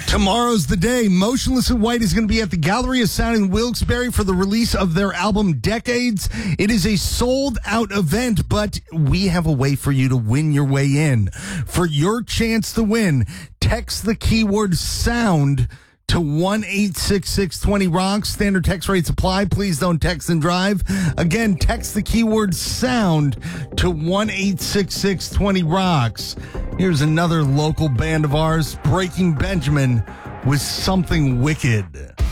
Tomorrow's the day. Motionless in White is going to be at the Gallery of Sound in Wilkes-Barre for the release of their album Decades. It is a sold-out event, but we have a way for you to win your way in. For your chance to win, text the keyword SOUND to 1-866-20-ROCK. Standard text rates apply. Please don't text and drive. Again, text the keyword SOUND to 1-866-20-ROCKS. Here's another local band of ours, Breaking Benjamin, with Something Wicked.